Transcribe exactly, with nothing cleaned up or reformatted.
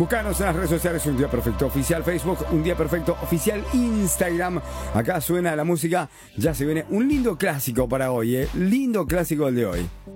Buscanos en las redes sociales, Un Día Perfecto Oficial Facebook, Un Día Perfecto Oficial Instagram. Acá suena la música, ya se viene un lindo clásico para hoy, ¿eh? Lindo clásico el de hoy.